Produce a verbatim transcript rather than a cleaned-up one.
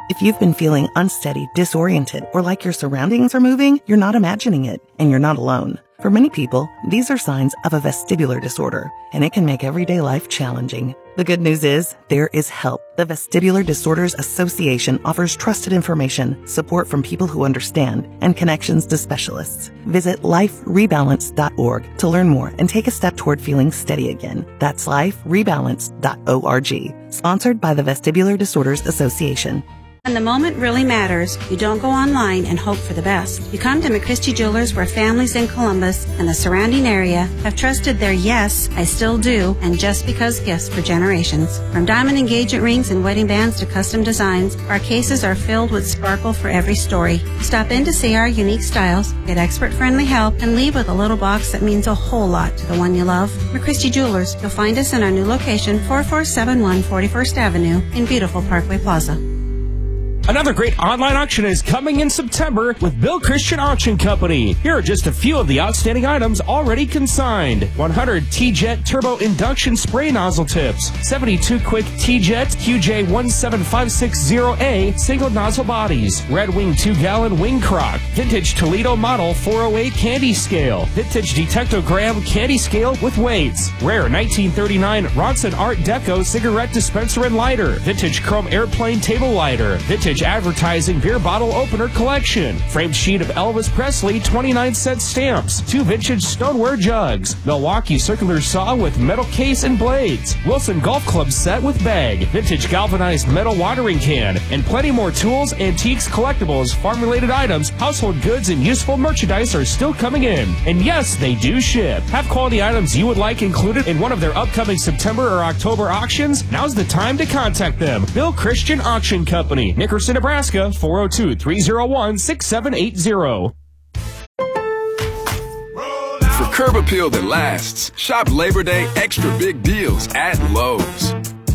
If you've been feeling unsteady, disoriented, or like your surroundings are moving, you're not imagining it, and you're not alone. For many people, these are signs of a vestibular disorder, and it can make everyday life challenging. The good news is, there is help. The Vestibular Disorders Association offers trusted information, support from people who understand, and connections to specialists. Visit life rebalance dot org to learn more and take a step toward feeling steady again. That's life rebalance dot org. Sponsored by the Vestibular Disorders Association. When the moment really matters, you don't go online and hope for the best. You come to McChristie Jewelers, where families in Columbus and the surrounding area have trusted their yes, I still do, and just because gifts for generations. From diamond engagement rings and wedding bands to custom designs, our cases are filled with sparkle for every story. Stop in to see our unique styles, get expert-friendly help, and leave with a little box that means a whole lot to the one you love. McChristie Jewelers. You'll find us in our new location, forty-four seventy-one forty-first Avenue in beautiful Parkway Plaza. Another great online auction is coming in September with Bill Christian Auction Company. Here are just a few of the outstanding items already consigned. one hundred T-Jet Turbo Induction Spray Nozzle Tips. seventy-two Quick T-Jet Q J one seven five six zero A Single Nozzle Bodies. Red Wing two gallon Wing Crock. Vintage Toledo Model four oh eight Candy Scale. Vintage Detectogram Candy Scale with weights. Rare nineteen thirty-nine Ronson Art Deco Cigarette Dispenser and Lighter. Vintage Chrome Airplane Table Lighter. Vintage Advertising Beer Bottle Opener Collection. Framed sheet of Elvis Presley twenty-nine cent stamps. Two vintage stoneware jugs. Milwaukee Circular Saw with metal case and blades. Wilson Golf Club set with bag. Vintage galvanized metal watering can. And plenty more tools, antiques, collectibles, farm-related items, household goods, and useful merchandise are still coming in. And yes, they do ship. Have quality items you would like included in one of their upcoming September or October auctions? Now's the time to contact them. Bill Christian Auction Company, Nickerson, Nebraska, four oh two, three oh one, six seven eight zero. For curb appeal that lasts, shop Labor Day extra big deals at Lowe's.